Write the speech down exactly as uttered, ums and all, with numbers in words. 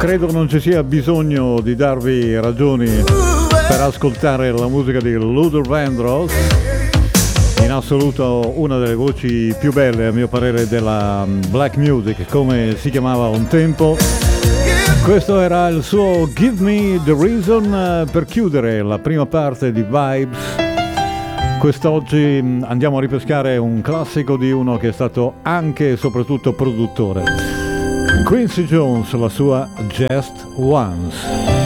Credo non ci sia bisogno di darvi ragioni per ascoltare la musica di Luther Vandross, in assoluto una delle voci più belle a mio parere della black music, come si chiamava un tempo. Questo era il suo Give Me the Reason per chiudere la prima parte di Vibes. Quest'oggi andiamo a ripescare un classico di uno che è stato anche e soprattutto produttore. Quincy Jones, la sua Just Once.